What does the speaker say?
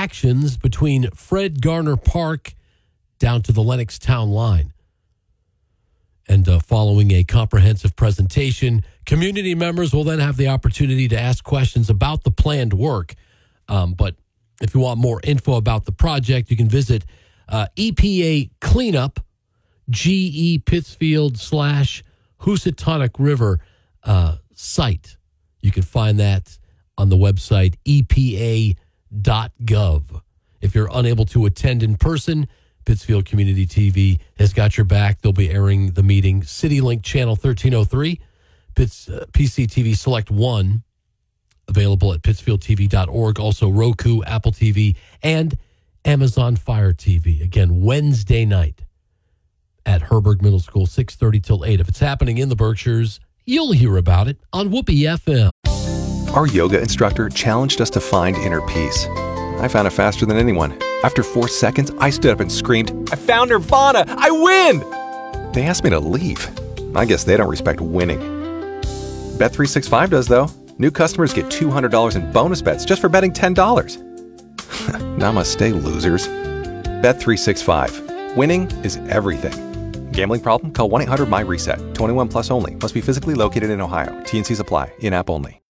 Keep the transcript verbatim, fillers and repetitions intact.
actions between Fred Garner Park down to the Lenox Town Line. And uh, following a comprehensive presentation, community members will then have the opportunity to ask questions about the planned work. Um, but if you want more info about the project, you can visit uh, E P A Cleanup, G E Pittsfield slash Housatonic River uh, site. You can find that on the website E P A dot gov. If you're unable to attend in person, Pittsfield Community T V has got your back. They'll be airing the meeting. CityLink Channel thirteen oh three, Pitts, uh, P C T V Select one, available at pittsfield t v dot org. Also Roku, Apple T V, and Amazon Fire T V. Again, Wednesday night at Herberg Middle School, six thirty till eight. If it's happening in the Berkshires, you'll hear about it on Whoopee F M. Our yoga instructor challenged us to find inner peace. I found it faster than anyone. After four seconds, I stood up and screamed, "I found Nirvana! I win!" They asked me to leave. I guess they don't respect winning. Bet three sixty-five does, though. New customers get two hundred dollars in bonus bets just for betting ten dollars. Namaste, losers. Bet three sixty-five. Winning is everything. Gambling problem? Call one eight hundred my reset. twenty-one plus only. Must be physically located in Ohio. T N Cs apply. In-app only.